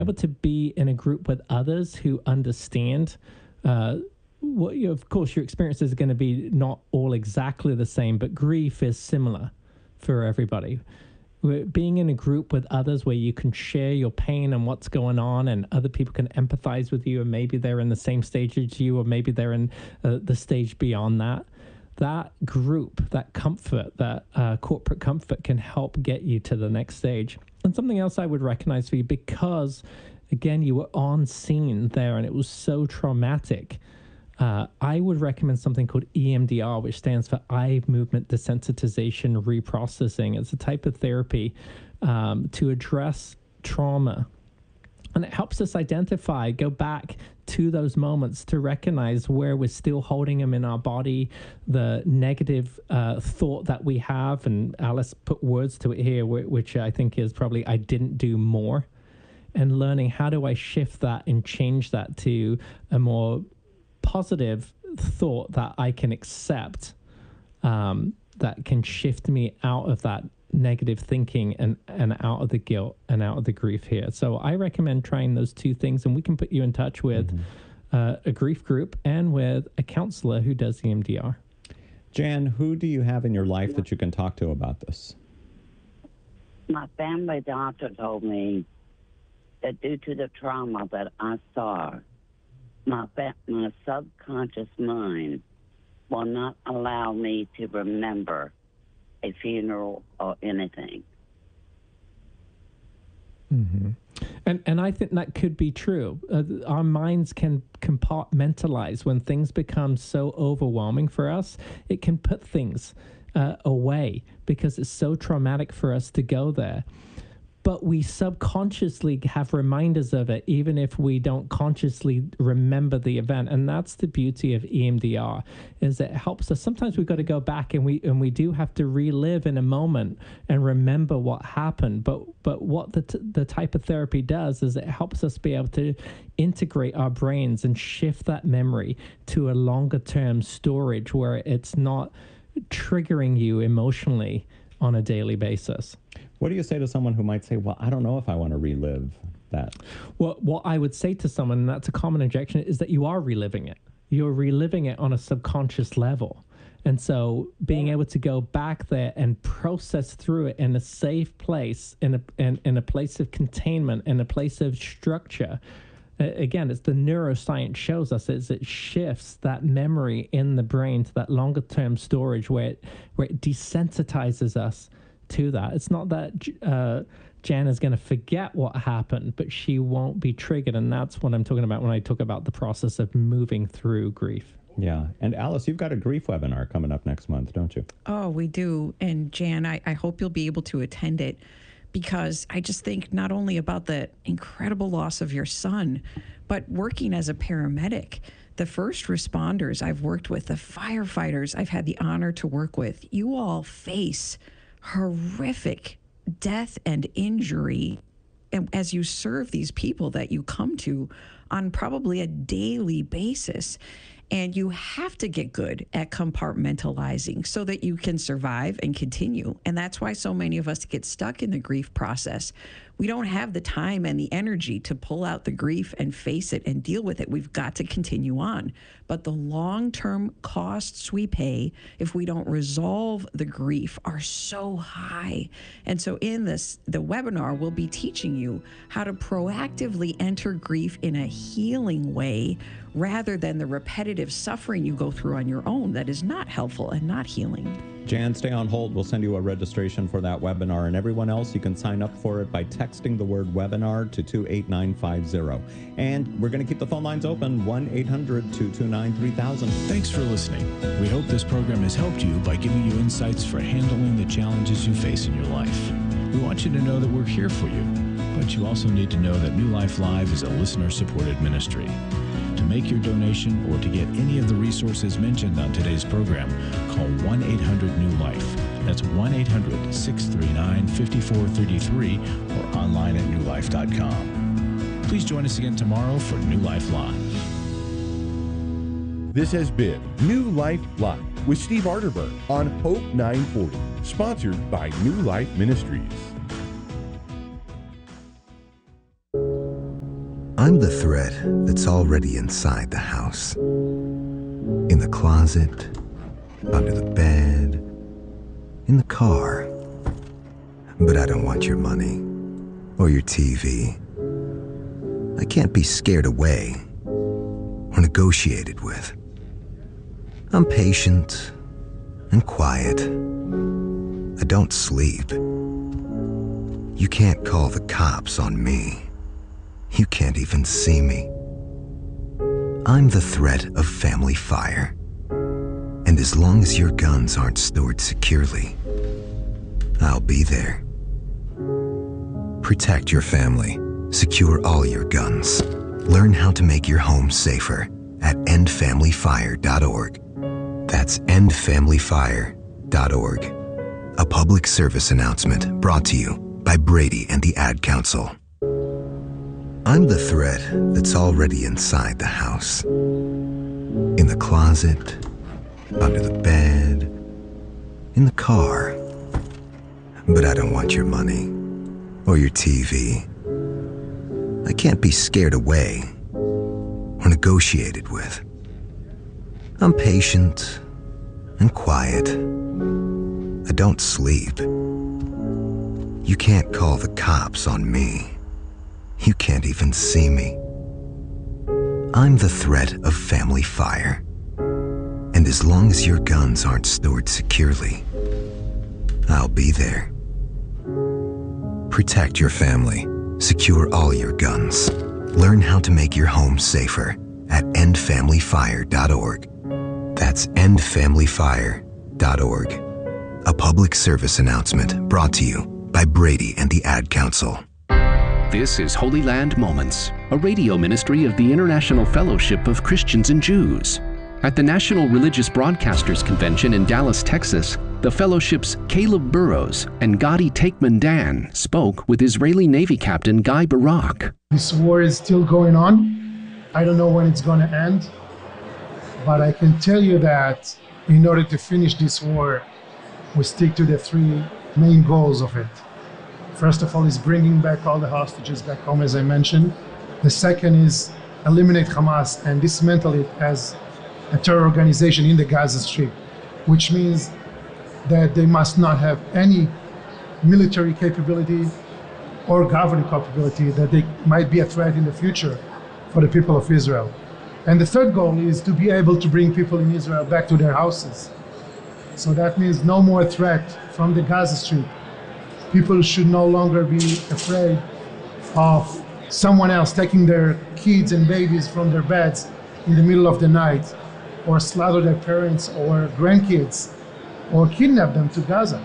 able to be in a group with others who understand of course, your experiences are going to be not all exactly the same, but grief is similar for everybody. Being in a group with others where you can share your pain and what's going on, and other people can empathize with you, and maybe they're in the same stage as you, or maybe they're in the stage beyond that. That group, that comfort, that corporate comfort can help get you to the next stage. And something else I would recognize for you, because, again, you were on scene there and it was so traumatic, I would recommend something called EMDR, which stands for Eye Movement Desensitization Reprocessing. It's a type of therapy to address trauma. And it helps us go back to those moments to recognize where we're still holding them in our body, the negative thought that we have. And Alice put words to it here, which I think is probably, I didn't do more. And learning, how do I shift that and change that to a more positive thought that I can accept, that can shift me out of that negative thinking and out of the guilt and out of the grief here. So I recommend trying those two things, and we can put you in touch with a grief group and with a counselor who does EMDR. Jan, who do you have in your life that you can talk to about this? My family doctor told me that due to the trauma that I saw, my subconscious mind will not allow me to remember a funeral or anything. And I think that could be true. Our minds can compartmentalize when things become so overwhelming for us. It can put things away because it's so traumatic for us to go there. But we subconsciously have reminders of it, even if we don't consciously remember the event. And that's the beauty of EMDR, is it helps us. Sometimes we've got to go back and we do have to relive in a moment and remember what happened. But what the type of therapy does is it helps us be able to integrate our brains and shift that memory to a longer term storage where it's not triggering you emotionally on a daily basis. What do you say to someone who might say, well, I don't know if I want to relive that? Well, what I would say to someone, and that's a common objection, is that you are reliving it. You're reliving it on a subconscious level. And so being able to go back there and process through it in a safe place, in a place of containment, in a place of structure. Again, it's the neuroscience shows us is it shifts that memory in the brain to that longer term storage where it desensitizes us to that. It's not that Jan is going to forget what happened, but she won't be triggered. And that's what I'm talking about when I talk about the process of moving through grief. Yeah. And Alice, you've got a grief webinar coming up next month, don't you? Oh, we do. And Jan, I hope you'll be able to attend it, because I just think not only about the incredible loss of your son, but working as a paramedic, the first responders I've worked with, the firefighters I've had the honor to work with, you all face horrific death and injury as you serve these people that you come to on probably a daily basis. And you have to get good at compartmentalizing so that you can survive and continue. And that's why so many of us get stuck in the grief process. We don't have the time and the energy to pull out the grief and face it and deal with it. We've got to continue on. But the long-term costs we pay if we don't resolve the grief are so high. And so in the webinar, we'll be teaching you how to proactively enter grief in a healing way rather than the repetitive suffering you go through on your own that is not helpful and not healing. Jan, stay on hold. We'll send you a registration for that webinar. And everyone else, you can sign up for it by texting the word webinar to 28950. And we're going to keep the phone lines open, 1-800-229-3000. Thanks for listening. We hope this program has helped you by giving you insights for handling the challenges you face in your life. We want you to know that we're here for you, but you also need to know that New Life Live is a listener-supported ministry. To make your donation or to get any of the resources mentioned on today's program, call 1-800-NEW-LIFE. That's 1-800-639-5433 or online at newlife.com. Please join us again tomorrow for New Life Live. This has been New Life Live with Steve Arterburn on Hope 940, sponsored by New Life Ministries. I'm the threat that's already inside the house. In the closet, under the bed, in the car. But I don't want your money or your TV. I can't be scared away or negotiated with. I'm patient and quiet. I don't sleep. You can't call the cops on me. You can't even see me. I'm the threat of family fire. And as long as your guns aren't stored securely, I'll be there. Protect your family. Secure all your guns. Learn how to make your home safer at endfamilyfire.org. That's endfamilyfire.org. A public service announcement brought to you by Brady and the Ad Council. I'm the threat that's already inside the house. In the closet, under the bed, in the car. But I don't want your money or your TV. I can't be scared away or negotiated with. I'm patient and quiet. I don't sleep. You can't call the cops on me. You can't even see me. I'm the threat of family fire. And as long as your guns aren't stored securely, I'll be there. Protect your family. Secure all your guns. Learn how to make your home safer at endfamilyfire.org. That's endfamilyfire.org. A public service announcement brought to you by Brady and the Ad Council. This is Holy Land Moments, a radio ministry of the International Fellowship of Christians and Jews. At the National Religious Broadcasters Convention in Dallas, Texas, the fellowship's Caleb Burrows and Gadi Takeman-Dan spoke with Israeli Navy Captain Guy Barak. This war is still going on. I don't know when it's going to end, but I can tell you that in order to finish this war, we stick to the three main goals of it. First of all is bringing back all the hostages back home, as I mentioned. The second is eliminate Hamas and dismantle it as a terror organization in the Gaza Strip, which means that they must not have any military capability or governing capability, that they might be a threat in the future for the people of Israel. And the third goal is to be able to bring people in Israel back to their houses. So that means no more threat from the Gaza Strip. People should no longer be afraid of someone else taking their kids and babies from their beds in the middle of the night, or slaughter their parents or grandkids, or kidnap them to Gaza,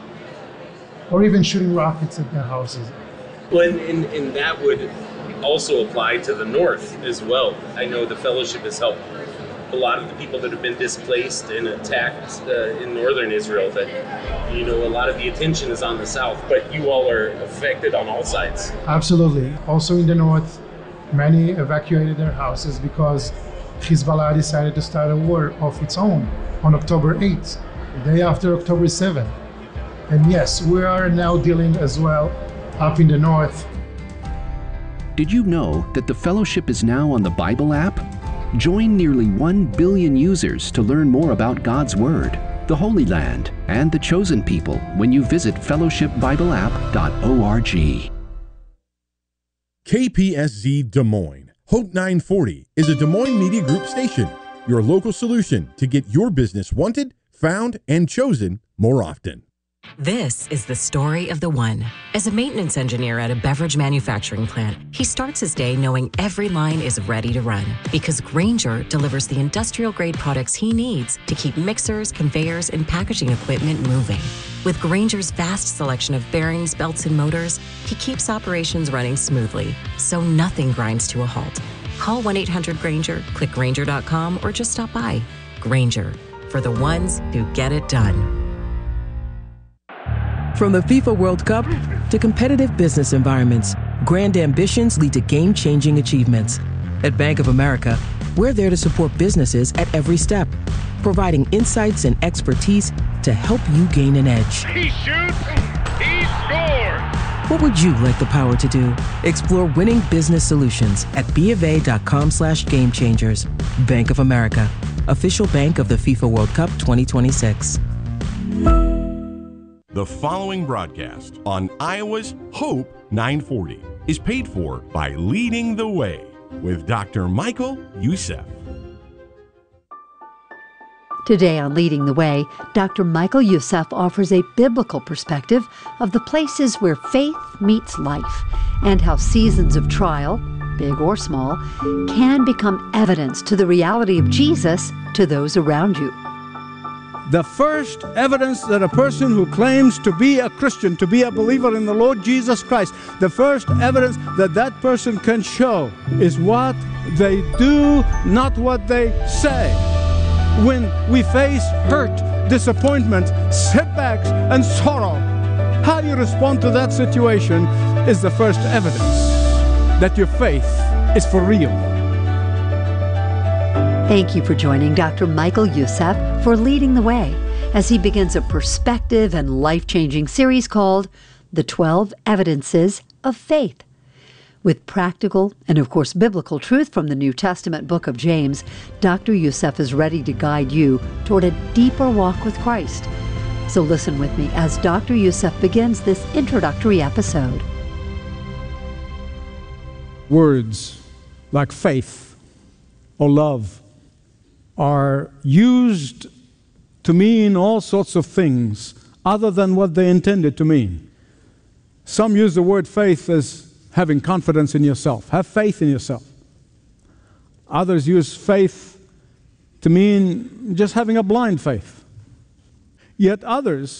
or even shooting rockets at their houses. Well, and that would also apply to the north as well. I know the fellowship has helped a lot of the people that have been displaced and attacked in northern Israel, that, you know, a lot of the attention is on the south, but you all are affected on all sides. Absolutely. Also in the north, many evacuated their houses because Hezbollah decided to start a war of its own on October 8th, the day after October 7th. And yes, we are now dealing as well up in the north. Did you know that the fellowship is now on the Bible app? Join nearly 1 billion users to learn more about God's Word, the Holy Land, and the chosen people when you visit fellowshipbibleapp.org. KPSZ Des Moines. Hope 940 is a Des Moines Media Group station, your local solution to get your business wanted, found, and chosen more often. This is the story of the one. As a maintenance engineer at a beverage manufacturing plant, he starts his day knowing every line is ready to run because Grainger delivers the industrial-grade products he needs to keep mixers, conveyors, and packaging equipment moving. With Grainger's vast selection of bearings, belts, and motors, he keeps operations running smoothly, so nothing grinds to a halt. Call 1-800-GRAINGER, click Grainger.com, or just stop by. Grainger, for the ones who get it done. From the FIFA World Cup to competitive business environments, grand ambitions lead to game-changing achievements. At Bank of America, we're there to support businesses at every step, providing insights and expertise to help you gain an edge. He shoots, he scores! What would you like the power to do? Explore winning business solutions at BofA.com/gamechangers. Bank of America, official bank of the FIFA World Cup 2026. The following broadcast on Iowa's Hope 940 is paid for by Leading the Way with Dr. Michael Youssef. Today on Leading the Way, Dr. Michael Youssef offers a biblical perspective of the places where faith meets life and how seasons of trial, big or small, can become evidence to the reality of Jesus to those around you. The first evidence that a person who claims to be a Christian, to be a believer in the Lord Jesus Christ, the first evidence that that person can show is what they do, not what they say. When we face hurt, disappointment, setbacks, and sorrow, how you respond to that situation is the first evidence that your faith is for real. Thank you for joining Dr. Michael Youssef for Leading the Way as he begins a perspective and life-changing series called The 12 Evidences of Faith. With practical and, of course, biblical truth from the New Testament book of James, Dr. Youssef is ready to guide you toward a deeper walk with Christ. So listen with me as Dr. Youssef begins this introductory episode. Words like faith or love are used to mean all sorts of things other than what they intended to mean. Some use the word faith as having confidence in yourself. Have faith in yourself. Others use faith to mean just having a blind faith. Yet others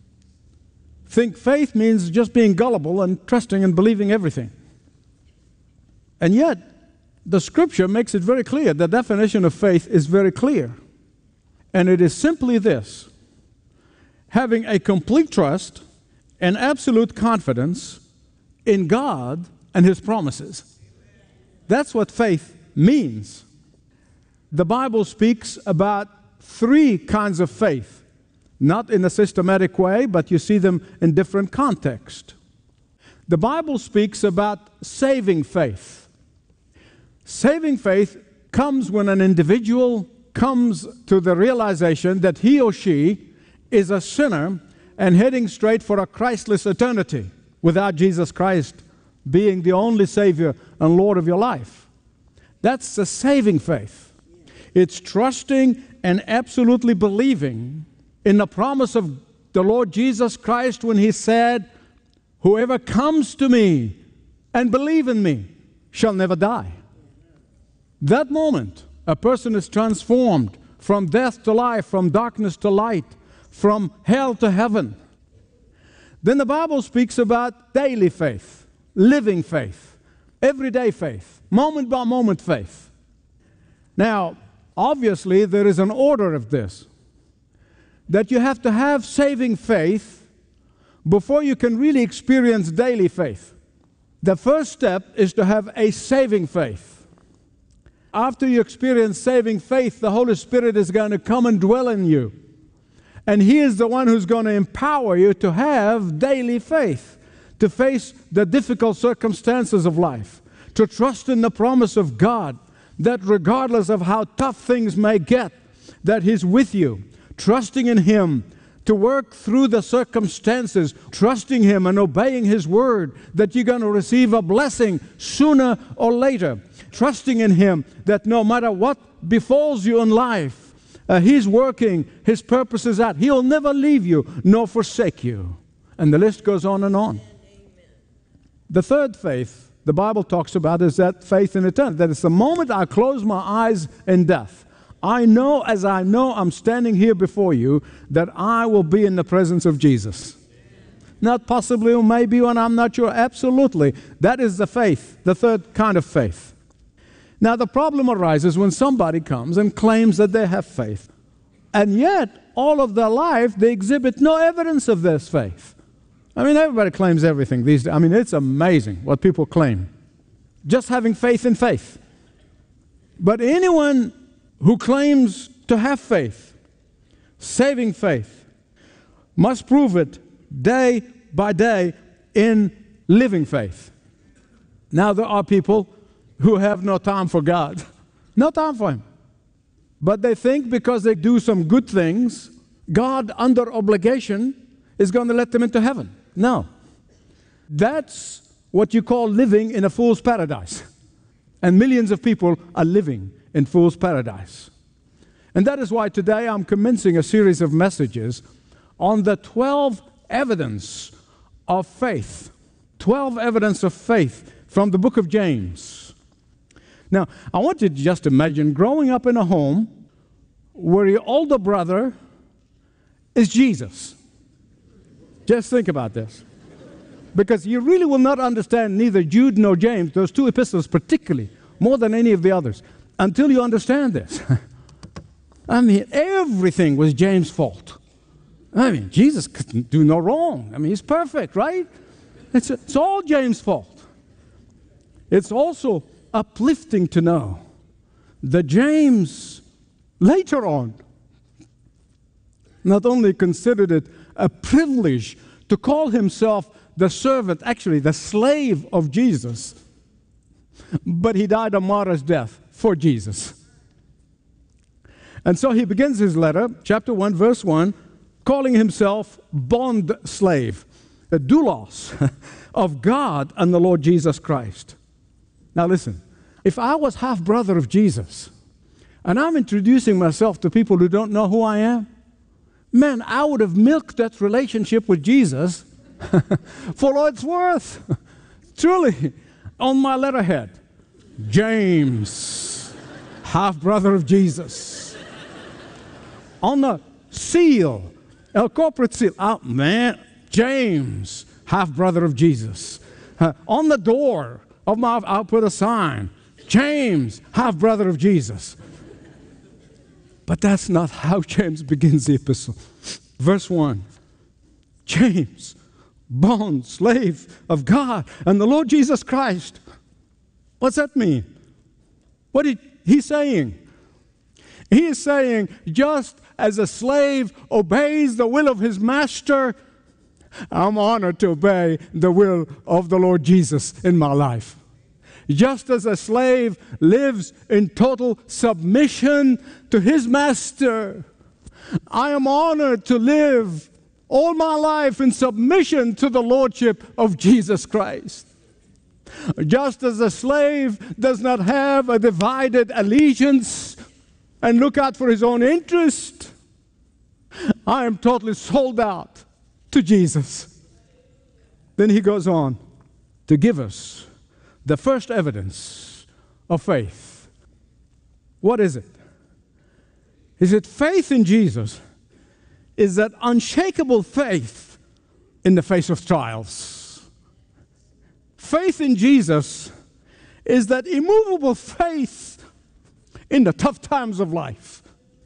think faith means just being gullible and trusting and believing everything. And yet, the Scripture makes it very clear. The definition of faith is very clear. And it is simply this: having a complete trust and absolute confidence in God and His promises. That's what faith means. The Bible speaks about three kinds of faith, not in a systematic way, but you see them in different contexts. The Bible speaks about saving faith. Saving faith comes when an individual comes to the realization that he or she is a sinner and heading straight for a Christless eternity without Jesus Christ being the only Savior and Lord of your life. That's the saving faith. It's trusting and absolutely believing in the promise of the Lord Jesus Christ when He said, "Whoever comes to me and believe in me shall never die." That moment, a person is transformed from death to life, from darkness to light, from hell to heaven. Then the Bible speaks about daily faith, living faith, everyday faith, moment by moment faith. Now, obviously, there is an order of this, that you have to have saving faith before you can really experience daily faith. The first step is to have a saving faith. After you experience saving faith, the Holy Spirit is going to come and dwell in you. And He is the one who's going to empower you to have daily faith, to face the difficult circumstances of life, to trust in the promise of God, that regardless of how tough things may get, that He's with you, trusting in Him to work through the circumstances, trusting Him and obeying His word, that you're going to receive a blessing sooner or later, trusting in Him that no matter what befalls you in life, He's working His purposes out. He'll never leave you nor forsake you. And the list goes on and on. The third faith the Bible talks about is that faith in eternity. That is the moment I close my eyes in death, I know as I know I'm standing here before you that I will be in the presence of Jesus. Not possibly or maybe when I'm not sure. Absolutely. That is the faith, the third kind of faith. Now, the problem arises when somebody comes and claims that they have faith, and yet all of their life they exhibit no evidence of this faith. I mean, everybody claims everything these days. I mean, it's amazing what people claim. Just having faith in faith. But anyone who claims to have faith, saving faith, must prove it day by day in living faith. Now, there are people who have no time for God, no time for Him. But they think because they do some good things, God, under obligation, is going to let them into heaven. No. That's what you call living in a fool's paradise. And millions of people are living in fool's paradise. And that is why today I'm commencing a series of messages on the 12 evidence of faith. 12 evidence of faith from the book of James. Now, I want you to just imagine growing up in a home where your older brother is Jesus. Just think about this. Because you really will not understand neither Jude nor James, those two epistles particularly, more than any of the others, until you understand this. I mean, everything was James' fault. I mean, Jesus couldn't do no wrong. I mean, he's perfect, right? It's all James' fault. It's also uplifting to know that James, later on, not only considered it a privilege to call himself the servant, actually the slave of Jesus, but he died a martyr's death for Jesus. And so he begins his letter, chapter 1, verse 1, calling himself bond slave, a doulos of God and the Lord Jesus Christ. Now listen, if I was half brother of Jesus, and I'm introducing myself to people who don't know who I am, man, I would have milked that relationship with Jesus for all it's worth. Truly, on my letterhead, James, half brother of Jesus. On the seal, a corporate seal, oh man, James, half brother of Jesus. On the door of my, I'll put a sign, James, half brother of Jesus. But that's not how James begins the epistle. Verse 1, James, bond slave of God and the Lord Jesus Christ. What's that mean? What is he saying? He is saying, just as a slave obeys the will of his master, I'm honored to obey the will of the Lord Jesus in my life. Just as a slave lives in total submission to his master, I am honored to live all my life in submission to the lordship of Jesus Christ. Just as a slave does not have a divided allegiance and look out for his own interest, I am totally sold out to Jesus. Then he goes on to give us the first evidence of faith. What is it? Is it faith in Jesus? Is that unshakable faith in the face of trials? Faith in Jesus is that immovable faith in the tough times of life.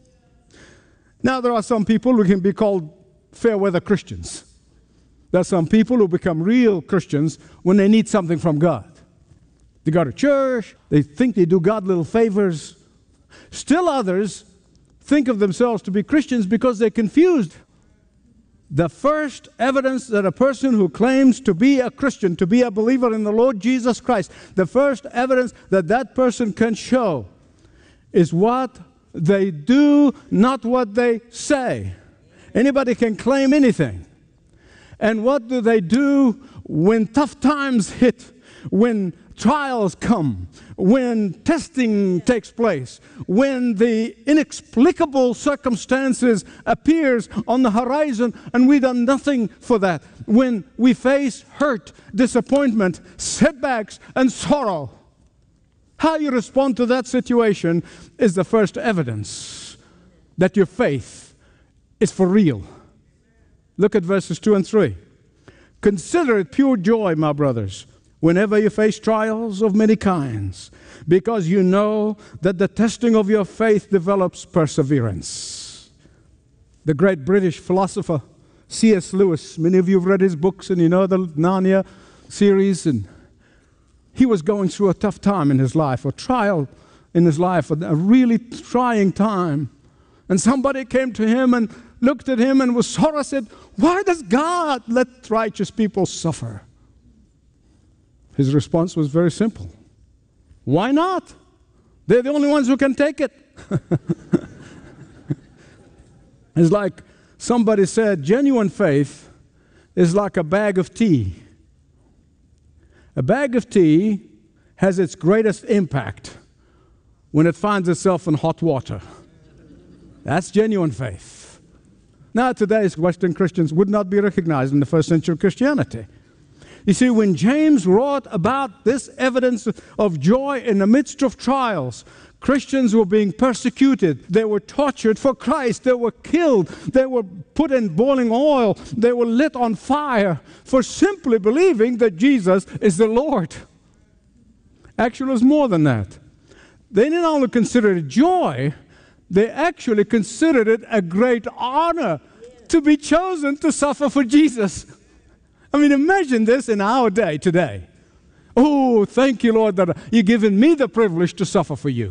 Now, there are some people who can be called fair-weather Christians. There are some people who become real Christians when they need something from God. They go to church, they think they do God little favors. Still others think of themselves to be Christians because they're confused. The first evidence that a person who claims to be a Christian, to be a believer in the Lord Jesus Christ, the first evidence that that person can show is what they do, not what they say. Anybody can claim anything. And what do they do when tough times hit, when trials come, when testing takes place, when the inexplicable circumstances appears on the horizon and we've done nothing for that, when we face hurt, disappointment, setbacks, and sorrow? How you respond to that situation is the first evidence that your faith is for real. Look at verses 2 and 3. Consider it pure joy, my brothers, whenever you face trials of many kinds, because you know that the testing of your faith develops perseverance. The great British philosopher C.S. Lewis, many of you have read his books and you know the Narnia series, and he was going through a tough time in his life, a trial in his life, a really trying time. And somebody came to him and looked at him and with sorrow said, "Why does God let righteous people suffer?" His response was very simple. Why not? They're the only ones who can take it. It's like somebody said, genuine faith is like a bag of tea. A bag of tea has its greatest impact when it finds itself in hot water. That's genuine faith. Now, today's Western Christians would not be recognized in the first century Christianity. You see, when James wrote about this evidence of joy in the midst of trials, Christians were being persecuted. They were tortured for Christ. They were killed. They were put in boiling oil. They were lit on fire for simply believing that Jesus is the Lord. Actually, it was more than that. They didn't only consider it joy, they actually considered it a great honor to be chosen to suffer for Jesus. I mean, imagine this in our day today. Oh, thank you, Lord, that you've given me the privilege to suffer for you.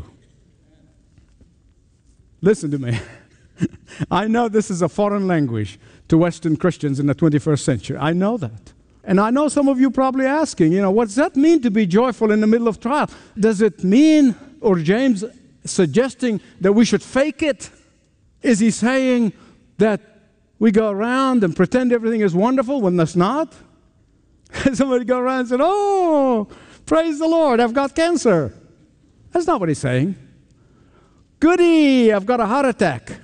Listen to me. I know this is a foreign language to Western Christians in the 21st century. I know that. And I know some of you probably asking, what does that mean to be joyful in the middle of trial? Does it mean, or James suggesting that we should fake it? Is he saying that we go around and pretend everything is wonderful when that's not? Somebody go around and say, oh, praise the Lord, I've got cancer. That's not what he's saying. Goody, I've got a heart attack.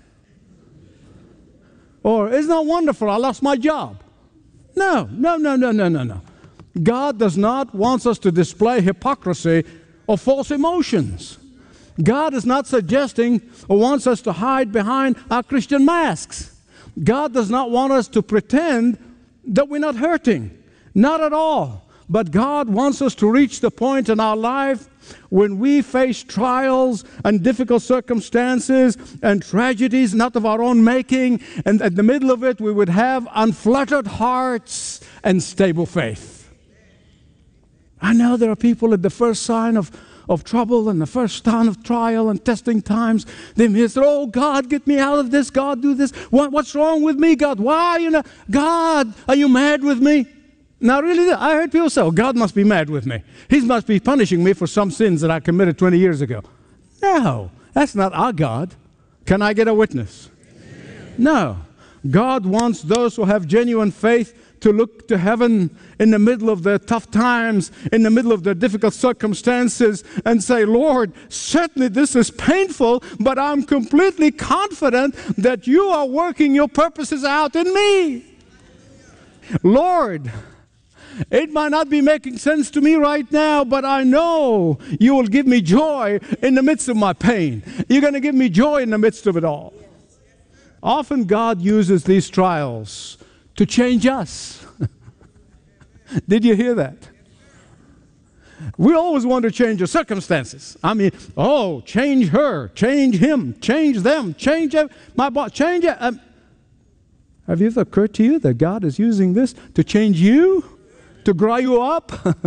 Or, isn't that wonderful, I lost my job. No. God does not want us to display hypocrisy or false emotions. God is not suggesting or wants us to hide behind our Christian masks. God does not want us to pretend that we're not hurting. Not at all. But God wants us to reach the point in our life when we face trials and difficult circumstances and tragedies not of our own making, and at the middle of it we would have unfluttered hearts and stable faith. I know there are people at the first sign of trouble and the first sign of trial and testing times, they may say, oh, God, get me out of this. God, do this. What's wrong with me, God? Why? God, are you mad with me? Now, really, I heard people say, oh, God must be mad with me. He must be punishing me for some sins that I committed 20 years ago. No, that's not our God. Can I get a witness? No. God wants those who have genuine faith to look to heaven in the middle of their tough times, in the middle of their difficult circumstances, and say, Lord, certainly this is painful, but I'm completely confident that you are working your purposes out in me. Lord, it might not be making sense to me right now, but I know you will give me joy in the midst of my pain. You're going to give me joy in the midst of it all. Often God uses these trials to change us. Did you hear that? We always want to change the circumstances. I mean, oh, change her, change him, change them, change my boss, change it. Have you ever occurred to you that God is using this to change you? To grow you up?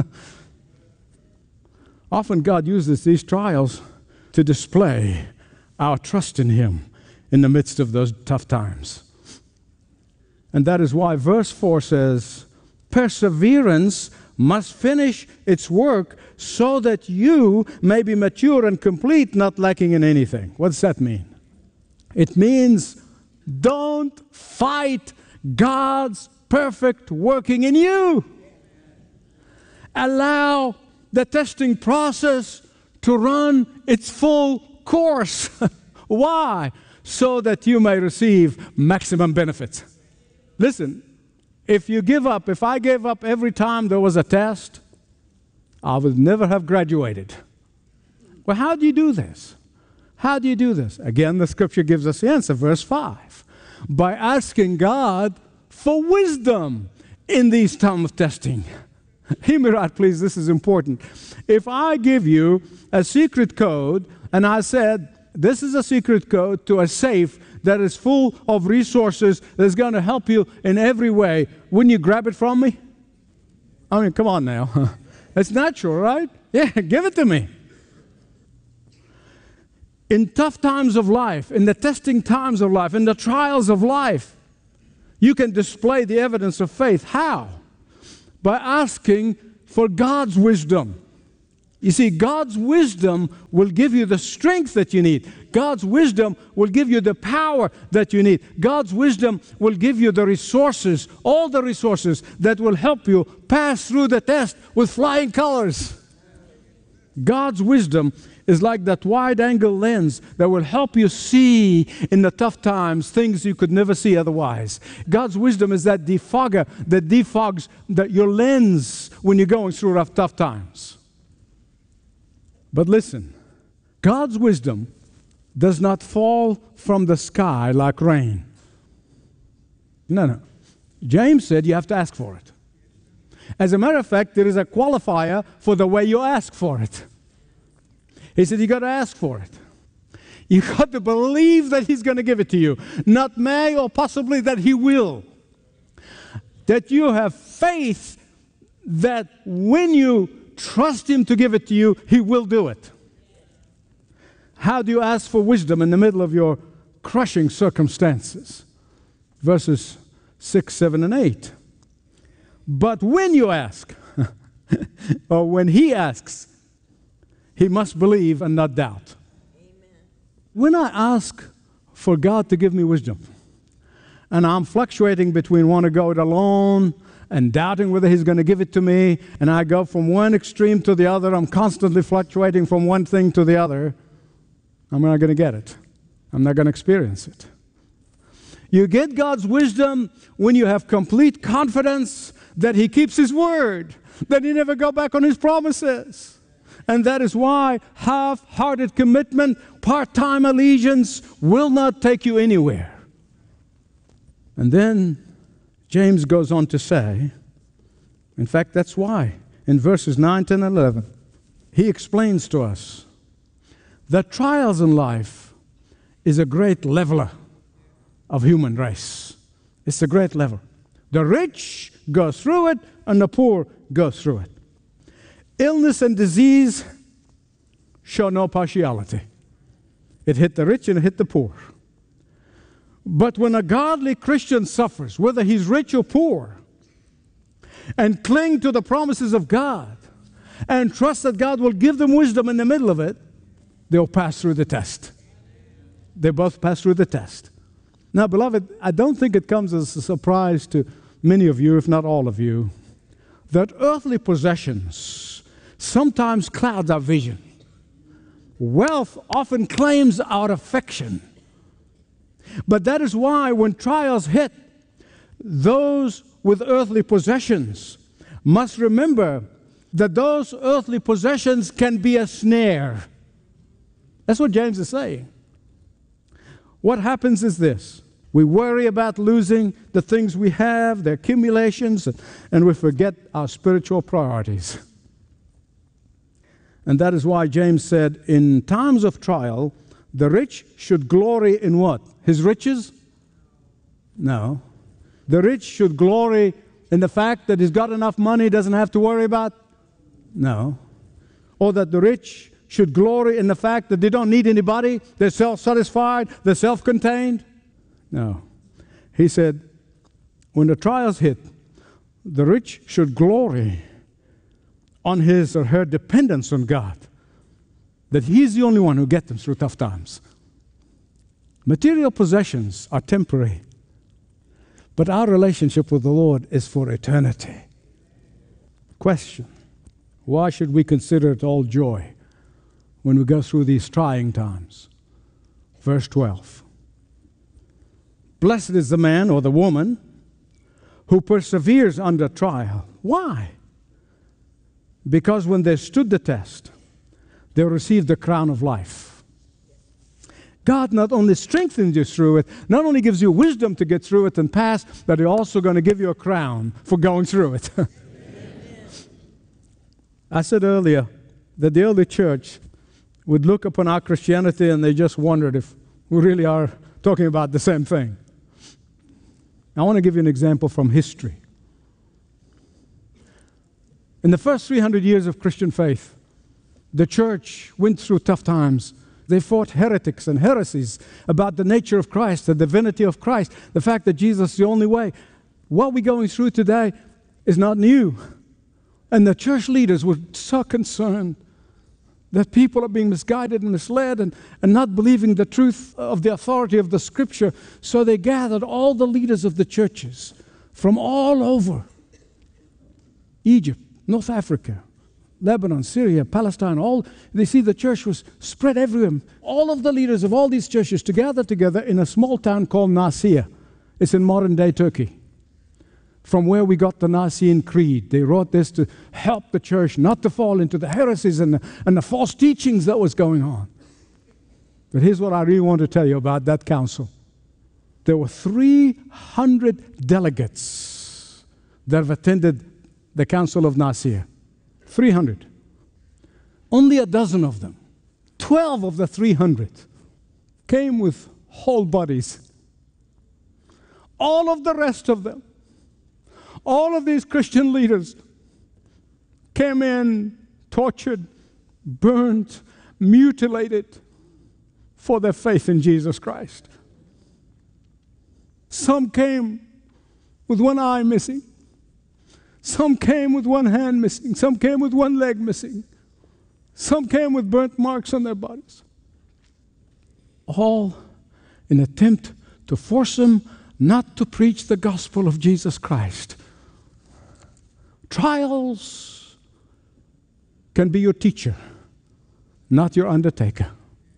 Often God uses these trials to display our trust in Him in the midst of those tough times. And that is why verse 4 says, perseverance must finish its work so that you may be mature and complete, not lacking in anything. What does that mean? It means don't fight God's perfect working in you. Allow the testing process to run its full course. Why? So that you may receive maximum benefits. Listen, if I gave up every time there was a test, I would never have graduated. Well, how do you do this? How do you do this? Again, the scripture gives us the answer, verse 5. By asking God for wisdom in these times of testing. Hear me right, please, this is important. If I give you a secret code and I said, this is a secret code to a safe that is full of resources that's going to help you in every way, wouldn't you grab it from me? I mean, come on now. It's natural, right? Yeah, give it to me. In tough times of life, in the testing times of life, in the trials of life, you can display the evidence of faith. How? By asking for God's wisdom. You see, God's wisdom will give you the strength that you need. God's wisdom will give you the power that you need. God's wisdom will give you the resources, all the resources that will help you pass through the test with flying colors. God's wisdom is like that wide-angle lens that will help you see in the tough times things you could never see otherwise. God's wisdom is that defogger that defogs your lens when you're going through tough times. But listen, God's wisdom does not fall from the sky like rain. No. James said you have to ask for it. As a matter of fact, there is a qualifier for the way you ask for it. He said you got to ask for it. You got to believe that He's going to give it to you. Not may or possibly that He will. That you have faith that when you trust Him to give it to you, He will do it. How do you ask for wisdom in the middle of your crushing circumstances? Verses 6, 7, and 8. But when you ask, or when He asks, he must believe and not doubt. Amen. When I ask for God to give me wisdom, and I'm fluctuating between want to go it alone and doubting whether He's going to give it to me, and I go from one extreme to the other, I'm constantly fluctuating from one thing to the other, I'm not going to get it. I'm not going to experience it. You get God's wisdom when you have complete confidence that He keeps His word, that He never go back on His promises. And that is why half-hearted commitment, part-time allegiance will not take you anywhere. And then James goes on to say, in fact, that's why in verses 9, 10, and 11, he explains to us that trials in life is a great leveler of human race. It's a great leveler. The rich go through it, and the poor go through it. Illness and disease show no partiality. It hit the rich and it hit the poor. But when a godly Christian suffers, whether he's rich or poor, and cling to the promises of God, and trust that God will give them wisdom in the middle of it, they'll pass through the test. They both pass through the test. Now, beloved, I don't think it comes as a surprise to many of you, if not all of you, that earthly possessions sometimes clouds our vision. Wealth often claims our affection. But that is why when trials hit, those with earthly possessions must remember that those earthly possessions can be a snare. That's what James is saying. What happens is this. We worry about losing the things we have, the accumulations, and we forget our spiritual priorities. And that is why James said, in times of trial, the rich should glory in what? His riches? No. The rich should glory in the fact that he's got enough money he doesn't have to worry about? No. Or that the rich should glory in the fact that they don't need anybody, they're self-satisfied, they're self-contained? No. He said, when the trials hit, the rich should glory on his or her dependence on God, that He's the only one who gets them through tough times. Material possessions are temporary, but our relationship with the Lord is for eternity. Question: why should we consider it all joy when we go through these trying times? Verse 12. Blessed is the man or the woman who perseveres under trial. Why? Because when they stood the test, they received the crown of life. God not only strengthens you through it, not only gives you wisdom to get through it and pass, but He's also going to give you a crown for going through it. I said earlier that the early church would look upon our Christianity and they just wondered if we really are talking about the same thing. I want to give you an example from history. In the first 300 years of Christian faith, the church went through tough times. They fought heretics and heresies about the nature of Christ, the divinity of Christ, the fact that Jesus is the only way. What we're going through today is not new. And the church leaders were so concerned that people are being misguided and misled and not believing the truth of the authority of the Scripture. So they gathered all the leaders of the churches from all over Egypt, North Africa, Lebanon, Syria, Palestine. They see the church was spread everywhere. All of the leaders of all these churches to gather together in a small town called Nicaea. It's in modern-day Turkey. From where we got the Nicene Creed. They wrote this to help the church not to fall into the heresies and the false teachings that was going on. But here's what I really want to tell you about that council. There were 300 delegates that have attended the Council of Nicaea. 300. Only a dozen of them, 12 of the 300, came with whole bodies. All of the rest of them, all of these Christian leaders came in tortured, burned, mutilated for their faith in Jesus Christ. Some came with one eye missing. Some came with one hand missing. Some came with one leg missing. Some came with burnt marks on their bodies. All in an attempt to force them not to preach the gospel of Jesus Christ. Trials can be your teacher, not your undertaker.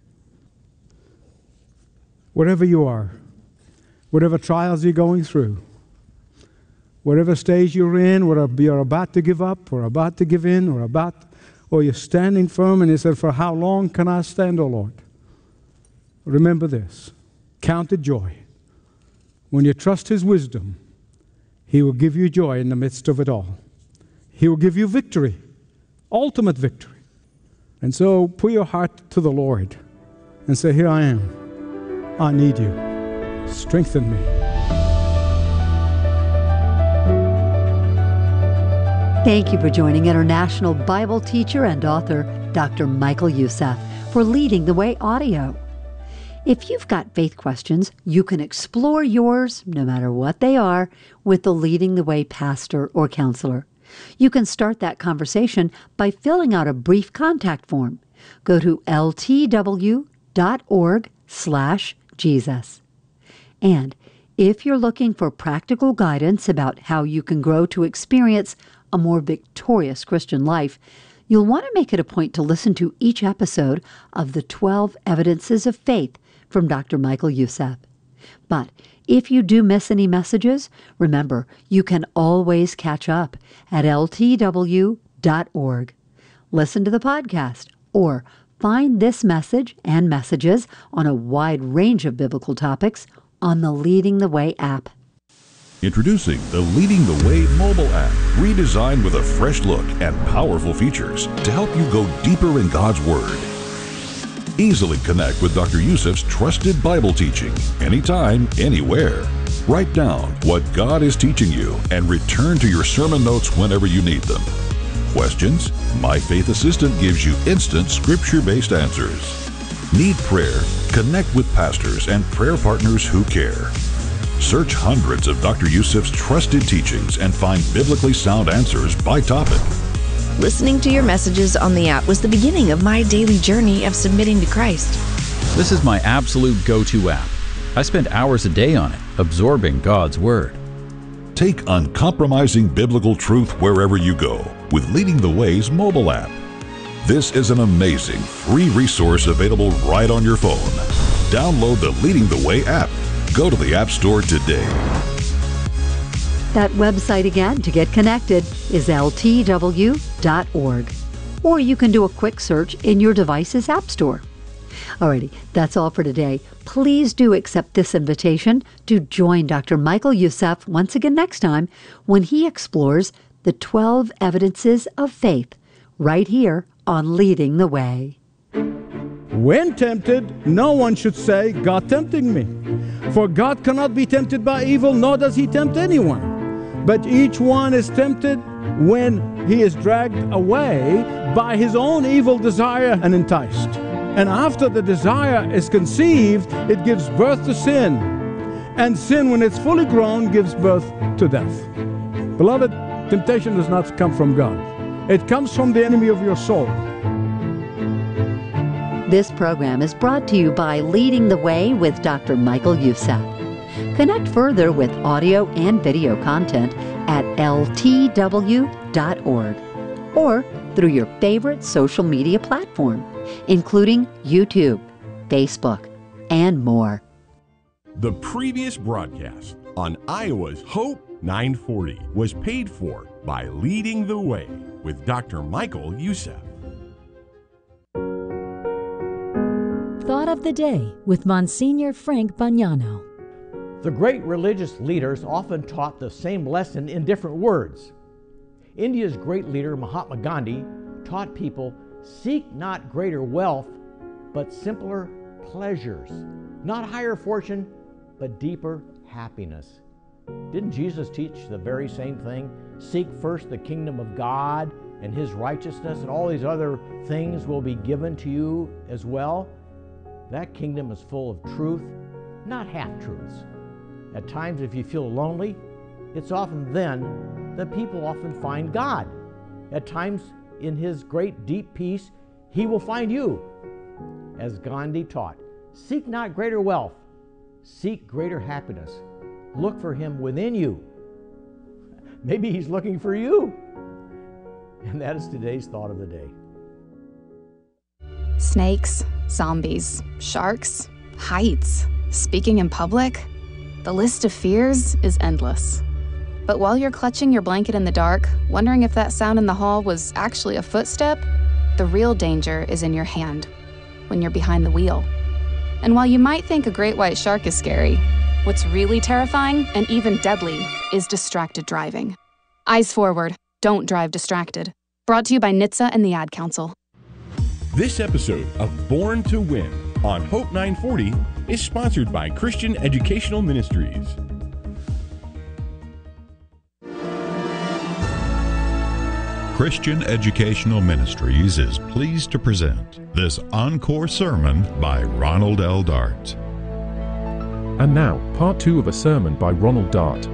Wherever you are, whatever trials you're going through, whatever stage you're in, whether you're about to give up, or about to give in, or you're standing firm and you said, for how long can I stand, O Lord? Remember this. Count it joy. When you trust His wisdom, He will give you joy in the midst of it all. He will give you victory, ultimate victory. And so put your heart to the Lord and say, here I am. I need you. Strengthen me. Thank you for joining international Bible teacher and author Dr. Michael Youssef for Leading the Way audio. If you've got faith questions, you can explore yours, no matter what they are, with the Leading the Way pastor or counselor. You can start that conversation by filling out a brief contact form. Go to ltw.org/Jesus. And if you're looking for practical guidance about how you can grow to experience a more victorious Christian life, you'll want to make it a point to listen to each episode of the 12 Evidences of Faith from Dr. Michael Youssef. But if you do miss any messages, remember, you can always catch up at ltw.org. Listen to the podcast or find this message and messages on a wide range of biblical topics on the Leading the Way app. Introducing the Leading the Way mobile app, redesigned with a fresh look and powerful features to help you go deeper in God's Word. Easily connect with Dr. Youssef's trusted Bible teaching anytime, anywhere. Write down what God is teaching you and return to your sermon notes whenever you need them. Questions? My Faith Assistant gives you instant scripture-based answers. Need prayer? Connect with pastors and prayer partners who care. Search hundreds of Dr. Youssef's trusted teachings and find biblically sound answers by topic. Listening to your messages on the app was the beginning of my daily journey of submitting to Christ. This is my absolute go-to app. I spend hours a day on it, absorbing God's Word. Take uncompromising biblical truth wherever you go with Leading the Way's mobile app. This is an amazing free resource available right on your phone. Download the Leading the Way app. Go to the App Store today. That website again to get connected is ltw.org. Or you can do a quick search in your device's App Store. Alrighty, that's all for today. Please do accept this invitation to join Dr. Michael Youssef once again next time when he explores the 12 Evidences of Faith right here on Leading the Way. When tempted, no one should say, God tempting me. For God cannot be tempted by evil, nor does He tempt anyone. But each one is tempted when he is dragged away by his own evil desire and enticed. And after the desire is conceived, it gives birth to sin. And sin, when it's fully grown, gives birth to death. Beloved, temptation does not come from God. It comes from the enemy of your soul. This program is brought to you by Leading the Way with Dr. Michael Youssef. Connect further with audio and video content at ltw.org or through your favorite social media platform, including YouTube, Facebook, and more. The previous broadcast on Iowa's Hope 940 was paid for by Leading the Way with Dr. Michael Youssef. Thought of the Day with Monsignor Frank Bagnano. The great religious leaders often taught the same lesson in different words. India's great leader Mahatma Gandhi taught people, seek not greater wealth, but simpler pleasures. Not higher fortune, but deeper happiness. Didn't Jesus teach the very same thing? Seek first the kingdom of God and His righteousness, and all these other things will be given to you as well. That kingdom is full of truth, not half-truths. At times, if you feel lonely, it's often then that people often find God. At times, in His great deep peace, He will find you. As Gandhi taught, seek not greater wealth, seek greater happiness. Look for Him within you. Maybe He's looking for you. And that is today's thought of the day. Snakes, zombies, sharks, heights, speaking in public. The list of fears is endless. But while you're clutching your blanket in the dark, wondering if that sound in the hall was actually a footstep, the real danger is in your hand, when you're behind the wheel. And while you might think a great white shark is scary, what's really terrifying and even deadly is distracted driving. Eyes forward, don't drive distracted. Brought to you by NHTSA and the Ad Council. This episode of Born to Win on Hope 940 is sponsored by Christian Educational Ministries. Christian Educational Ministries is pleased to present this encore sermon by Ronald L. Dart. And now, part 2 of a sermon by Ronald Dart.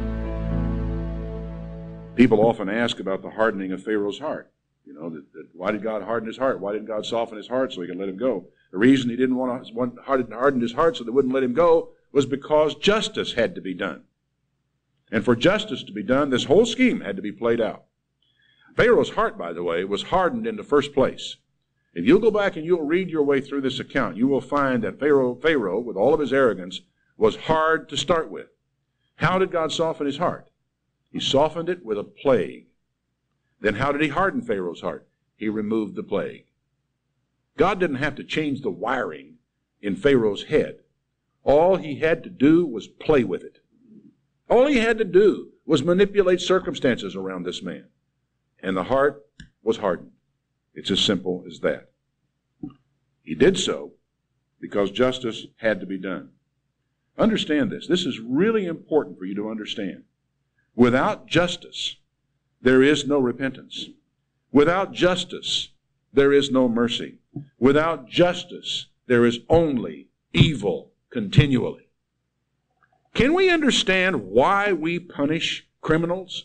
People often ask about the hardening of Pharaoh's heart. You know, why did God harden his heart? Why didn't God soften his heart so he could let him go? The reason he didn't harden his heart so they wouldn't let him go was because justice had to be done. And for justice to be done, this whole scheme had to be played out. Pharaoh's heart, by the way, was hardened in the first place. If you'll go back and you'll read your way through this account, you will find that Pharaoh, with all of his arrogance, was hard to start with. How did God soften his heart? He softened it with a plague. Then how did he harden Pharaoh's heart? He removed the plague. God didn't have to change the wiring in Pharaoh's head. All he had to do was play with it. All he had to do was manipulate circumstances around this man. And the heart was hardened. It's as simple as that. He did so because justice had to be done. Understand this. This is really important for you to understand. Without justice, there is no repentance. Without justice, there is no mercy. Without justice, there is only evil continually. Can we understand why we punish criminals?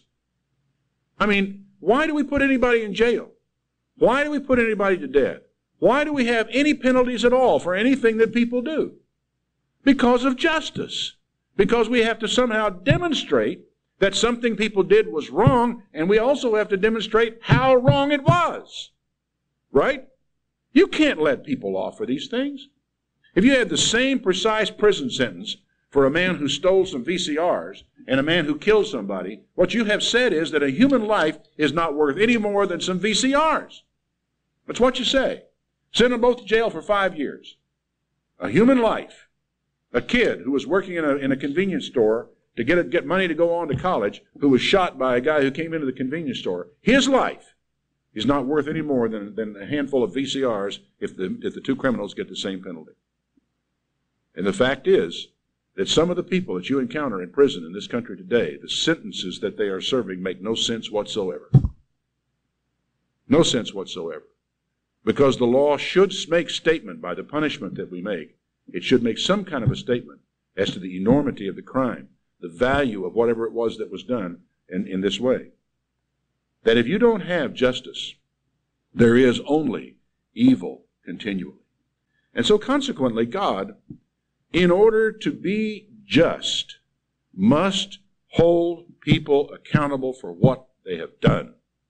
I mean, why do we put anybody in jail? Why do we put anybody to death? Why do we have any penalties at all for anything that people do? Because of justice. Because we have to somehow demonstrate that something people did was wrong, and we also have to demonstrate how wrong it was. Right? You can't let people off for these things. If you had the same precise prison sentence for a man who stole some VCRs and a man who killed somebody, what you have said is that a human life is not worth any more than some VCRs. That's what you say. Send them both to jail for 5 years. A human life. A kid who was working in a convenience store to get money to go on to college, who was shot by a guy who came into the convenience store, his life is not worth any more than a handful of VCRs if the two criminals get the same penalty. And the fact is that some of the people that you encounter in prison in this country today, the sentences that they are serving make no sense whatsoever. No sense whatsoever. Because the law should make statement by the punishment that we make. It should make some kind of a statement as to the enormity of the crime, the value of whatever it was that was done in this way. that if you don't have justice, there is only evil continually. And so consequently, God, in order to be just, must hold people accountable for what they have done.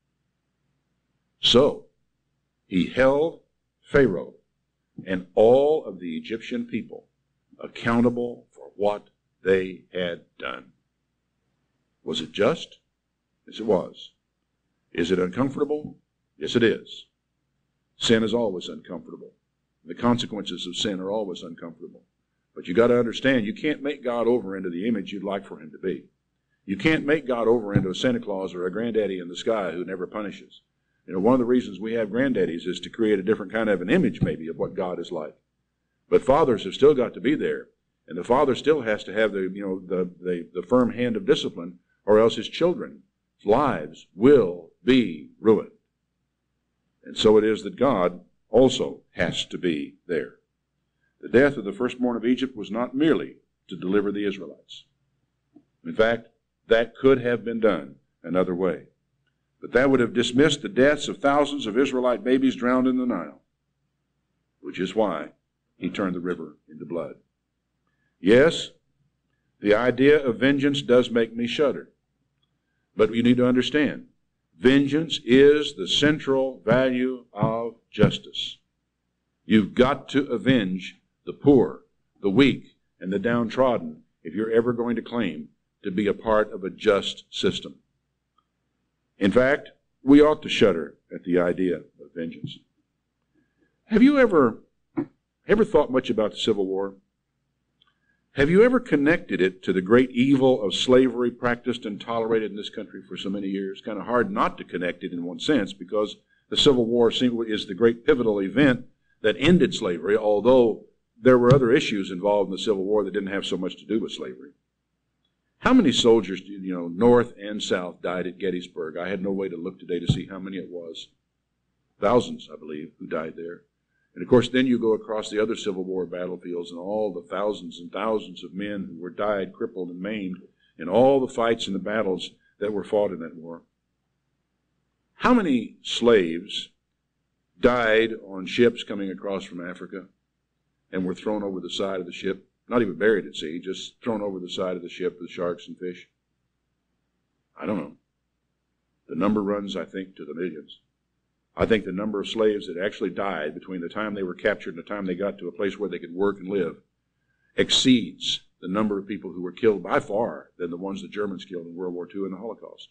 So, he held Pharaoh and all of the Egyptian people accountable for what they had done. Was it just? Yes, it was. Is it uncomfortable? Yes, it is. Sin is always uncomfortable. The consequences of sin are always uncomfortable. But you got to understand, you can't make God over into the image you'd like for him to be. You can't make God over into a Santa Claus or a granddaddy in the sky who never punishes. You know, one of the reasons we have granddaddies is to create a different kind of an image, maybe, of what God is like. But fathers have still got to be there, and the father still has to have the firm hand of discipline, or else his children's lives will be ruined. And so it is that God also has to be there. The death of the firstborn of Egypt was not merely to deliver the Israelites. In fact, that could have been done another way. But that would have dismissed the deaths of thousands of Israelite babies drowned in the Nile, which is why he turned the river into blood. Yes, the idea of vengeance does make me shudder. But you need to understand, vengeance is the central value of justice. You've got to avenge the poor, the weak, and the downtrodden if you're ever going to claim to be a part of a just system. In fact, we ought to shudder at the idea of vengeance. Have you ever thought much about the Civil War? Have you ever connected it to the great evil of slavery practiced and tolerated in this country for so many years? Kind of hard not to connect it in one sense, because the Civil War is the great pivotal event that ended slavery, although there were other issues involved in the Civil War that didn't have so much to do with slavery. How many soldiers, North and South, died at Gettysburg? I had no way to look today to see how many it was. Thousands, I believe, who died there. And of course, then you go across the other Civil War battlefields and all the thousands and thousands of men who were died, crippled, and maimed in all the fights and the battles that were fought in that war. How many slaves died on ships coming across from Africa and were thrown over the side of the ship? Not even buried at sea, just thrown over the side of the ship with sharks and fish. I don't know. The number runs, I think, to the millions. I think the number of slaves that actually died between the time they were captured and the time they got to a place where they could work and live exceeds the number of people who were killed by far than the ones the Germans killed in World War II and the Holocaust.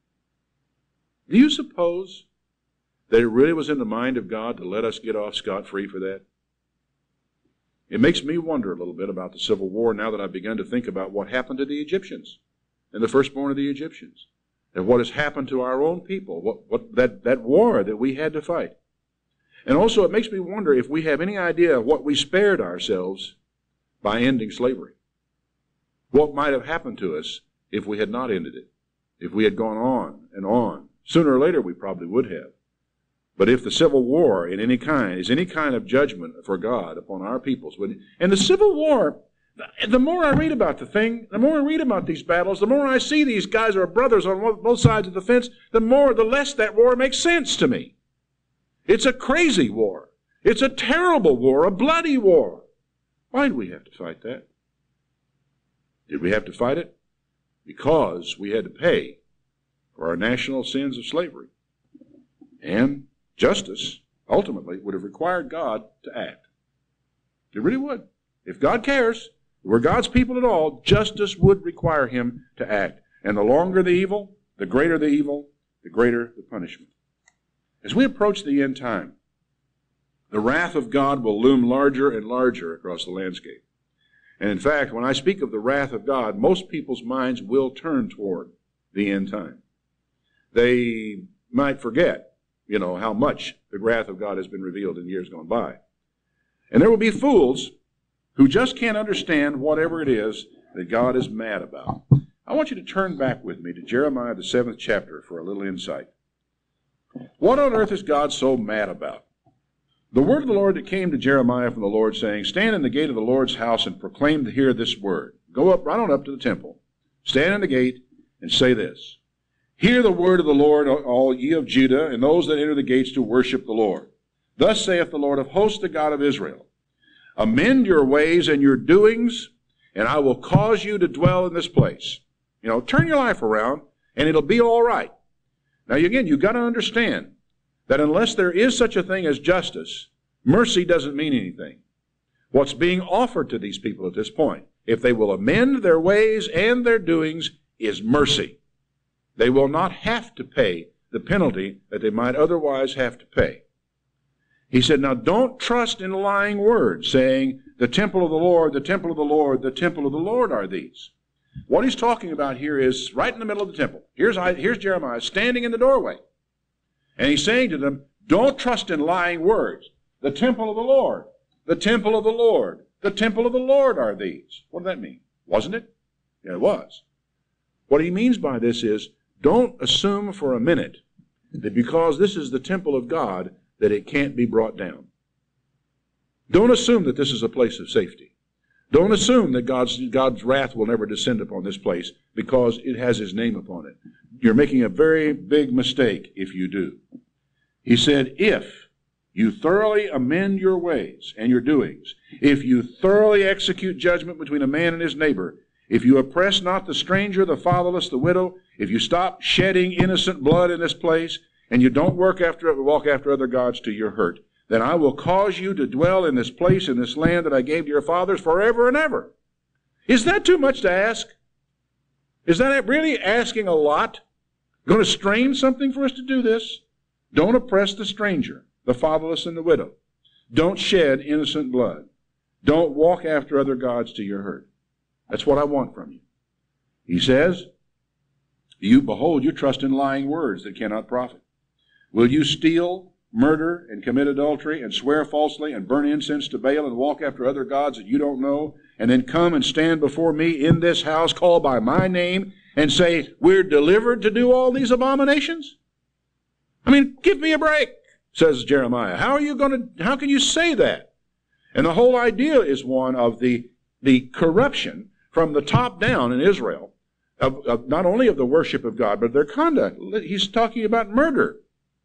Do you suppose that it really was in the mind of God to let us get off scot-free for that? It makes me wonder a little bit about the Civil War now that I've begun to think about what happened to the Egyptians and the firstborn of the Egyptians, and what has happened to our own people, that war that we had to fight. And also it makes me wonder if we have any idea of what we spared ourselves by ending slavery. What might have happened to us if we had not ended it, if we had gone on and on. Sooner or later we probably would have. But if the Civil War in any kind is any kind of judgment for God upon our peoples, and the Civil War, the more I read about the thing, the more I read about these battles, the more I see these guys are brothers on both sides of the fence, the less that war makes sense to me. It's a crazy war. It's a terrible war, a bloody war. Why did we have to fight that? Did we have to fight it? Because we had to pay for our national sins of slavery. And justice, ultimately, would have required God to act. It really would. If God cares, if we're God's people at all, justice would require him to act. And the longer the evil, the greater the punishment. As we approach the end time, the wrath of God will loom larger and larger across the landscape. And in fact, when I speak of the wrath of God, most people's minds will turn toward the end time. They might forget how much the wrath of God has been revealed in years gone by. And there will be fools who just can't understand whatever it is that God is mad about. I want you to turn back with me to Jeremiah, the 7th chapter, for a little insight. What on earth is God so mad about? The word of the Lord that came to Jeremiah from the Lord, saying, "Stand in the gate of the Lord's house and proclaim to hear this word." Go up, right on up to the temple. Stand in the gate and say this: Hear the word of the Lord, all ye of Judah, and those that enter the gates to worship the Lord. Thus saith the Lord of hosts, the God of Israel, amend your ways and your doings, and I will cause you to dwell in this place. You know, turn your life around, and it'll be all right. Now, again, you've got to understand that unless there is such a thing as justice, mercy doesn't mean anything. What's being offered to these people at this point, if they will amend their ways and their doings, is mercy. They will not have to pay the penalty that they might otherwise have to pay. He said, now don't trust in lying words, saying, the temple of the Lord, the temple of the Lord, the temple of the Lord are these. What he's talking about here is right in the middle of the temple. Here's Jeremiah standing in the doorway. And he's saying to them, don't trust in lying words. The temple of the Lord, the temple of the Lord, the temple of the Lord are these. What did that mean? Wasn't it? Yeah, it was. What he means by this is, don't assume for a minute that because this is the temple of God, that it can't be brought down. Don't assume that this is a place of safety. Don't assume that God's wrath will never descend upon this place because it has His name upon it. You're making a very big mistake if you do. He said, if you thoroughly amend your ways and your doings, if you thoroughly execute judgment between a man and his neighbor, if you oppress not the stranger, the fatherless, the widow, if you stop shedding innocent blood in this place, and you don't walk after other gods to your hurt, then I will cause you to dwell in this place, in this land that I gave to your fathers forever and ever. Is that too much to ask? Is that really asking a lot? Going to strain something for us to do this? Don't oppress the stranger, the fatherless, and the widow. Don't shed innocent blood. Don't walk after other gods to your hurt. That's what I want from you. He says, you trust in lying words that cannot profit. Will you steal, murder, and commit adultery, and swear falsely, and burn incense to Baal, and walk after other gods that you don't know, and then come and stand before me in this house called by my name, and say, we're delivered to do all these abominations? I mean, give me a break, says Jeremiah. How can you say that? And the whole idea is one of the corruption from the top down in Israel, of not only of the worship of God, but their conduct. He's talking about murder.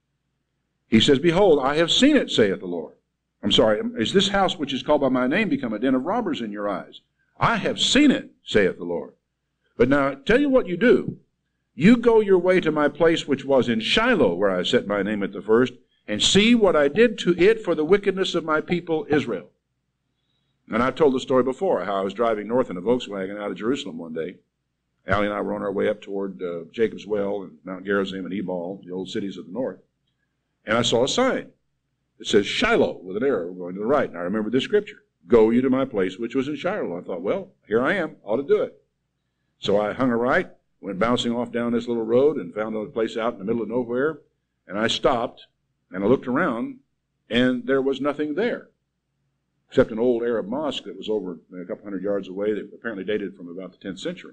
He says, behold, I have seen it, saith the Lord. I'm sorry, is this house which is called by my name become a den of robbers in your eyes? I have seen it, saith the Lord. But now, tell you what you do. You go your way to my place which was in Shiloh, where I set my name at the first, and see what I did to it for the wickedness of my people Israel. And I've told the story before, how I was driving north in a Volkswagen out of Jerusalem one day. Allie and I were on our way up toward Jacob's Well and Mount Gerizim and Ebal, the old cities of the north. And I saw a sign. It says Shiloh with an arrow going to the right. And I remember this scripture. Go you to my place which was in Shiloh. I thought, well, here I am. Ought to do it. So I hung a right, went bouncing off down this little road and found a place out in the middle of nowhere. And I stopped and I looked around and there was nothing there except an old Arab mosque that was over a couple hundred yards away that apparently dated from about the 10th century.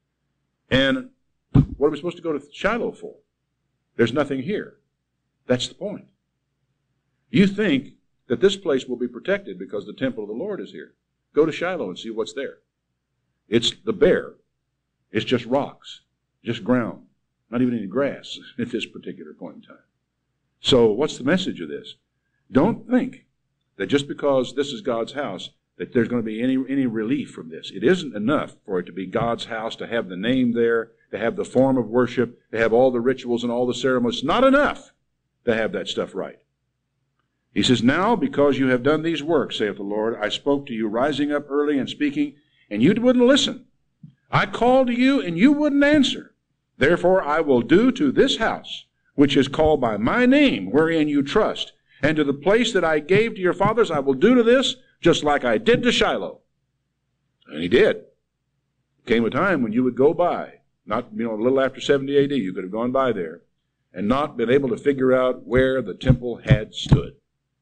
And what are we supposed to go to Shiloh for? There's nothing here. That's the point. You think that this place will be protected because the temple of the Lord is here. Go to Shiloh and see what's there. It's the bare. It's just rocks, just ground, not even any grass at this particular point in time. So what's the message of this? Don't think that just because this is God's house that there's going to be any relief from this. It isn't enough for it to be God's house, to have the name there, to have the form of worship, to have all the rituals and all the ceremonies. It's not enough to have that stuff right. He says, now because you have done these works, saith the Lord, I spoke to you rising up early and speaking, and you wouldn't listen. I called to you, and you wouldn't answer. Therefore I will do to this house, which is called by my name, wherein you trust, and to the place that I gave to your fathers, I will do to this, just like I did to Shiloh. And he did. Came a time when you would go by, not, a little after 70 AD, you could have gone by there, and not been able to figure out where the temple had stood.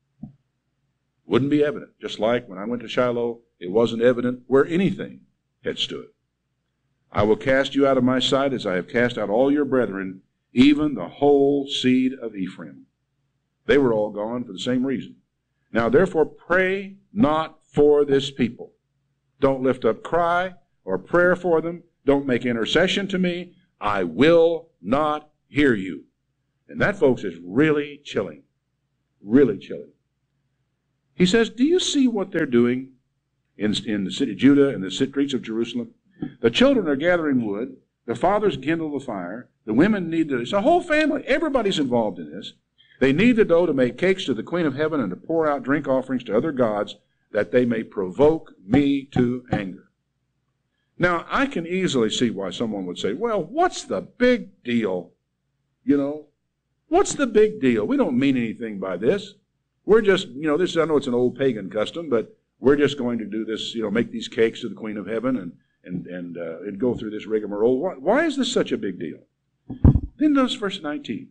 Wouldn't be evident. Just like when I went to Shiloh, it wasn't evident where anything had stood. I will cast you out of my sight as I have cast out all your brethren, even the whole seed of Ephraim. They were all gone for the same reason. Now therefore pray not for this people. Don't lift up cry or prayer for them. Don't make intercession to me. I will not hear you. And that, folks, is really chilling. Really chilling. He says, do you see what they're doing in the city of Judah and the streets of Jerusalem? The children are gathering wood. The fathers kindle the fire. The women knead the... It's a whole family. Everybody's involved in this. They knead the dough to make cakes to the Queen of Heaven and to pour out drink offerings to other gods, that they may provoke me to anger. Now, I can easily see why someone would say, well, what's the big deal? You know, what's the big deal? We don't mean anything by this. We're just, you know, this, I know it's an old pagan custom, but we're just going to do this, you know, make these cakes to the Queen of Heaven and go through this rigmarole. Why is this such a big deal? Then notice verse 19.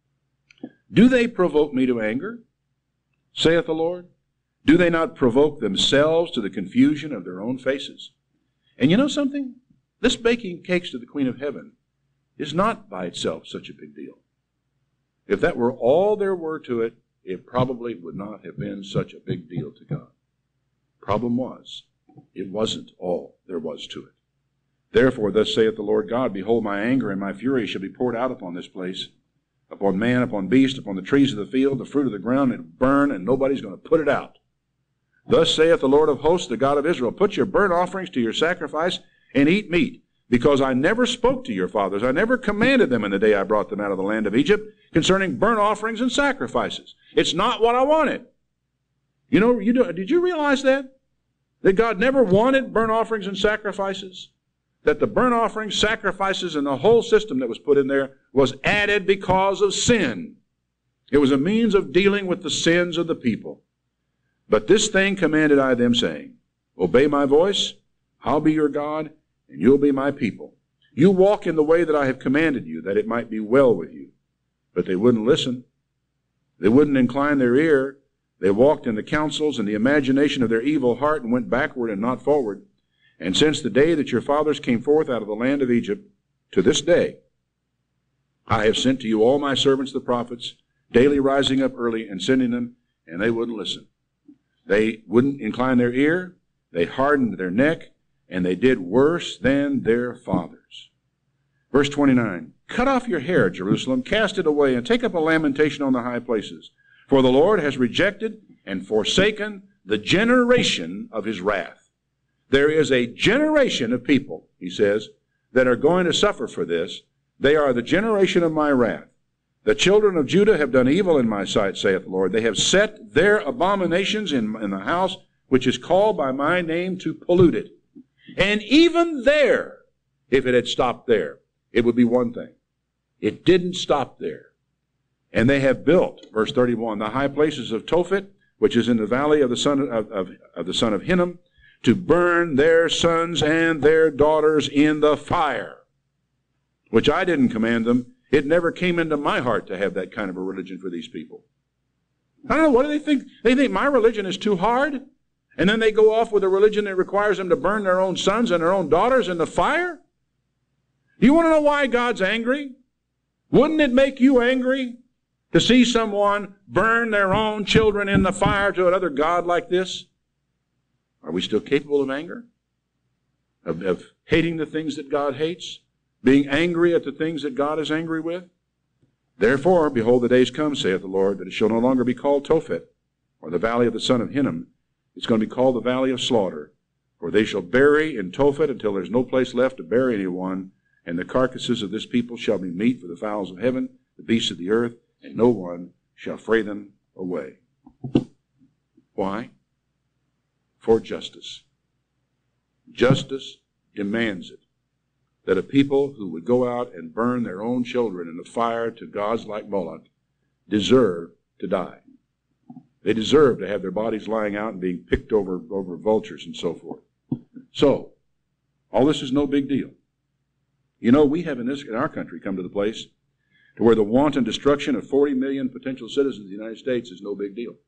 Do they provoke me to anger, saith the Lord? Do they not provoke themselves to the confusion of their own faces? And you know something? This baking cakes to the Queen of Heaven is not by itself such a big deal. If that were all there were to it, it probably would not have been such a big deal to God. Problem was, it wasn't all there was to it. Therefore, thus saith the Lord God, behold, my anger and my fury shall be poured out upon this place, upon man, upon beast, upon the trees of the field, the fruit of the ground, and burn, and nobody's going to put it out. Thus saith the Lord of hosts, the God of Israel, put your burnt offerings to your sacrifice, and eat meat, because I never spoke to your fathers. I never commanded them in the day I brought them out of the land of Egypt concerning burnt offerings and sacrifices. It's not what I wanted. You know, did you realize that? That God never wanted burnt offerings and sacrifices? That the burnt offerings, sacrifices, and the whole system that was put in there was added because of sin. It was a means of dealing with the sins of the people. But this thing commanded I them, saying, obey my voice, I'll be your God, and you'll be my people. You walk in the way that I have commanded you, that it might be well with you. But they wouldn't listen. They wouldn't incline their ear. They walked in the counsels and the imagination of their evil heart and went backward and not forward. And since the day that your fathers came forth out of the land of Egypt, to this day, I have sent to you all my servants the prophets, daily rising up early and sending them, and they wouldn't listen. They wouldn't incline their ear, they hardened their neck, and they did worse than their fathers. Verse 29, cut off your hair, Jerusalem, cast it away, and take up a lamentation on the high places. For the Lord has rejected and forsaken the generation of his wrath. There is a generation of people, he says, that are going to suffer for this. They are the generation of my wrath. The children of Judah have done evil in my sight, saith the Lord. They have set their abominations in the house which is called by my name to pollute it. And even there, if it had stopped there, it would be one thing. It didn't stop there. And they have built, verse 31, the high places of Tophet, which is in the valley of the son of Hinnom, to burn their sons and their daughters in the fire, which I didn't command them. It never came into my heart to have that kind of a religion for these people. I don't know, what do they think? They think my religion is too hard? And then they go off with a religion that requires them to burn their own sons and their own daughters in the fire? Do you want to know why God's angry? Wouldn't it make you angry to see someone burn their own children in the fire to another god like this? Are we still capable of anger? Of hating the things that God hates? Being angry at the things that God is angry with? Therefore, behold, the days come, saith the Lord, that it shall no longer be called Tophet, or the valley of the son of Hinnom. It's going to be called the valley of slaughter. For they shall bury in Tophet until there's no place left to bury anyone, and the carcasses of this people shall be meat for the fowls of heaven, the beasts of the earth, and no one shall fray them away. Why? For justice. Justice demands it, that a people who would go out and burn their own children in the fire to gods like Moloch deserve to die. They deserve to have their bodies lying out and being picked over vultures and so forth. So, all this is no big deal. You know, we have in our country come to the place to where the wanton destruction of 40 million potential citizens of the United States is no big deal.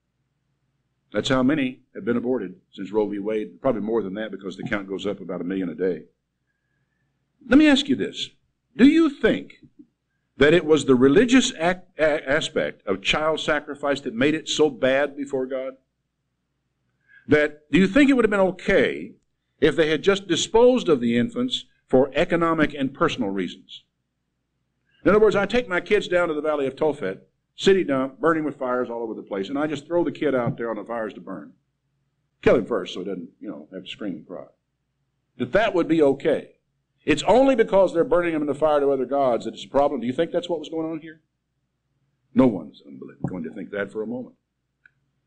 That's how many have been aborted since Roe v. Wade. Probably more than that because the count goes up about 1 million a day. Let me ask you this. Do you think that it was the religious aspect of child sacrifice that made it so bad before God? Do you think it would have been okay if they had just disposed of the infants for economic and personal reasons. In other words, I take my kids down to the valley of Tophet, city dump, burning with fires all over the place, and I just throw the kid out there on the fires to burn. Kill him first so he doesn't, have to scream and cry. That would be okay. It's only because they're burning them in the fire to other gods that it's a problem. Do you think that's what was going on here? No one's going to think that for a moment.